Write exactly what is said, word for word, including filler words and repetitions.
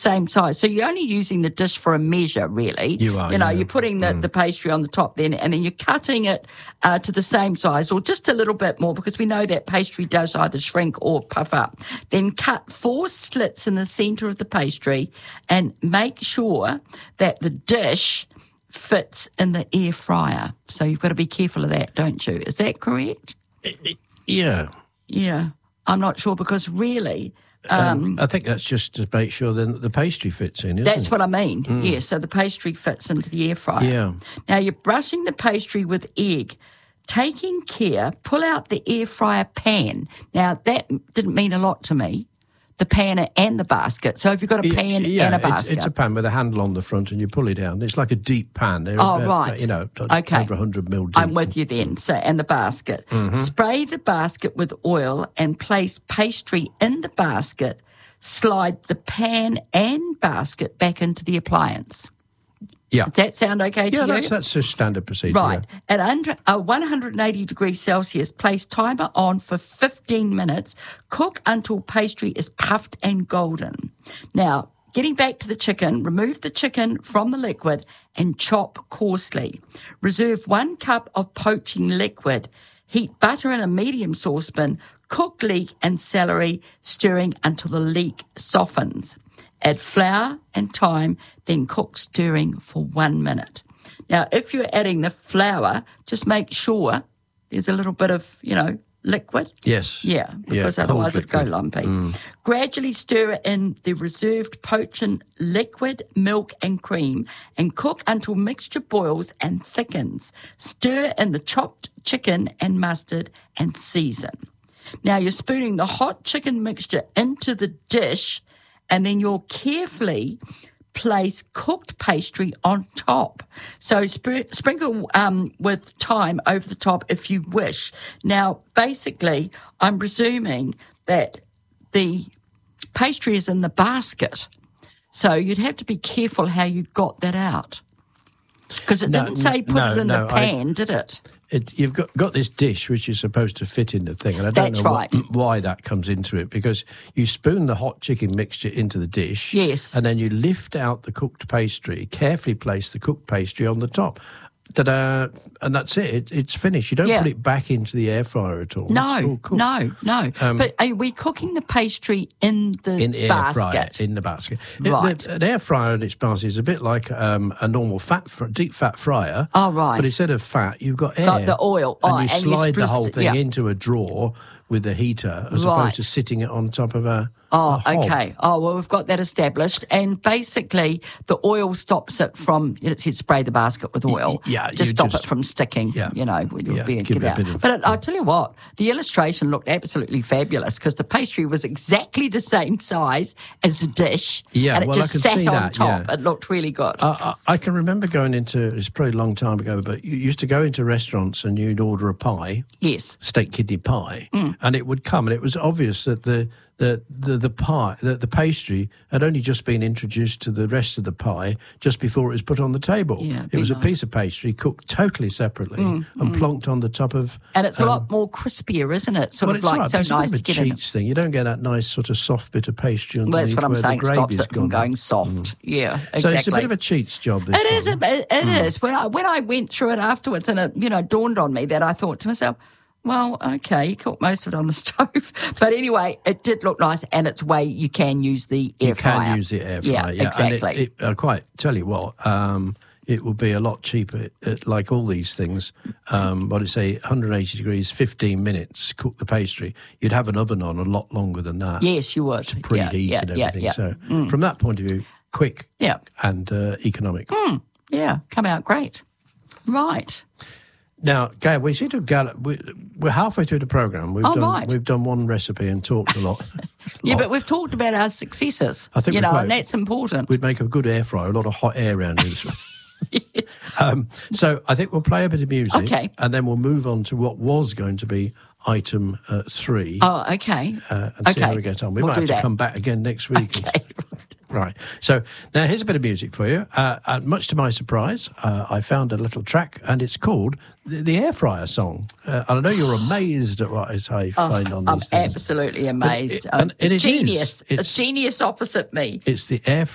same size. So you're only using the dish for a measure, really. You are, You know, yeah. you're putting the, Mm. the pastry on the top then, and then you're cutting it uh, to the same size or just a little bit more, because we know that pastry does either shrink or puff up. Then cut four slits in the centre of the pastry and make sure that the dish fits in the air fryer. So you've got to be careful of that, don't you? Is that correct? Yeah. Yeah. I'm not sure, because really... Um, Um, I think that's just to make sure then that the pastry fits in, isn't That's it? what I mean. Mm. Yeah, so the pastry fits into the air fryer. Yeah. Now you're brushing the pastry with egg, taking care, pull out the air fryer pan. Now that didn't mean a lot to me, the pan and the basket. So if you've got a pan yeah, and a it's, basket. it's a pan with a handle on the front and you pull it down. It's like a deep pan. They're Oh, about, right. You know, Okay. over one hundred mil deep. I'm with you then. So, and the basket. Mhm. Spray the basket with oil and place pastry in the basket. Slide the pan and basket back into the appliance. Yeah. Does that sound okay to yeah, you? that's, that's a standard procedure. Right. yeah. At under, uh, one hundred eighty degrees Celsius, place timer on for fifteen minutes. Cook until pastry is puffed and golden. Now, getting back to the chicken, remove the chicken from the liquid and chop coarsely. Reserve one cup of poaching liquid. Heat butter in a medium saucepan. Cook leek and celery, stirring until the leek softens. Add flour and thyme, then cook stirring for one minute. Now, if you're adding the flour, just make sure there's a little bit of, you know, liquid. Yes. Yeah, because Yeah, otherwise cold it'd go liquid. lumpy. Mm. Gradually stir in the reserved poaching liquid, milk and cream, and cook until mixture boils and thickens. Stir in the chopped chicken and mustard and season. Now you're spooning the hot chicken mixture into the dish, and then you'll carefully place cooked pastry on top. So sp- sprinkle um, with thyme over the top if you wish. Now, basically, I'm presuming that the pastry is in the basket. So you'd have to be careful how you got that out. Because it No, didn't say put no, it in no, the I- pan, did it? It, you've got, got this dish which is supposed to fit in the thing, and I don't That's know right. what, why that comes into it, because you spoon the hot chicken mixture into the dish, Yes. and then you lift out the cooked pastry, carefully place the cooked pastry on the top. Ta-da, and that's it. it. It's finished. You don't Yeah. put it back into the air fryer at all. It's No, all cooked. no, no. Um, but are we cooking the pastry in the in air basket? fryer, in the basket. It- Right. the- an air fryer at its basket is a bit like um, a normal fat, fr- deep fat fryer. Oh, right. But instead of fat, you've got air. Got the oil. and Oh, you and you slide the spruce whole it- thing yeah. into a drawer with a heater, as Right. opposed to sitting it on top of a. Oh, a hob. okay. Oh, well, we've got that established. And basically, the oil stops it from, it said spray the basket with oil. yeah, Just you stop just- it from sticking, yeah. you know, when you'll Yeah, be give get it a out. bit of- But it, I'll tell you what, the illustration looked absolutely fabulous because the pastry was exactly the same size as the dish. Yeah, and it well, I just can sat see on that, top. yeah. It looked really good. I, I, I can remember going into, it's probably a long time ago, but you used to go into restaurants and you'd order a pie, yes. steak kidney pie, Mm. and it would come, and it was obvious that the the the, the pie, the, the pastry had only just been introduced to the rest of the pie just before it was put on the table. Yeah, it'd it be was a nice. piece of pastry cooked totally separately Mm, and mm. plonked on the top of. And it's a um, lot more crispier, isn't it? Sort well, of it's like right, so but it's a nice bit to of a get in. cheats thing. You don't get that nice sort of soft bit of pastry underneath Well, that's what I'm where saying. the It stops gravy's it from gone. going soft. Yeah, exactly. So it's a bit of a cheats job. This It is. one. A, it it Mm. is. When I when I went through it afterwards, and it you know dawned on me that I thought to myself, well, okay, you cooked most of it on the stove, but anyway, it did look nice, and it's way you can use the air You fryer. can use the air fryer. Yeah, Yeah, exactly. And it, it, I quite tell you what, um, it will be a lot cheaper. It, like all these things, um, what do you say, one hundred eighty degrees, fifteen minutes, cook the pastry. You'd have an oven on a lot longer than that. Yes, you would. To preheat yeah, and yeah, everything. yeah, So yeah. Mm. from that point of view, quick Yeah. and uh, economic. Mm, yeah, come out great. Right. Now, Gail, we seem to have got, we, we're halfway through the programme. We've Oh, done right. we've done one recipe and talked a lot. Yeah, lot. but we've talked about our successes. I think you we're know, quite- and that's important. We'd make a good air fryer, a lot of hot air around here. Yes. Um, so I think we'll play a bit of music, Okay. and then we'll move on to what was going to be item uh, three, Oh, okay. uh, and see okay. how we get on. We We'll might do have to that. come back again next week. Okay. Right. So now here's a bit of music for you. Uh, uh, much to my surprise, uh, I found a little track, and it's called the, the Air Fryer Song. Uh, and I know you're amazed at what I I find on I'm these things. absolutely But amazed. it- Um, and it is. genius. It's- a genius opposite me. It's the Air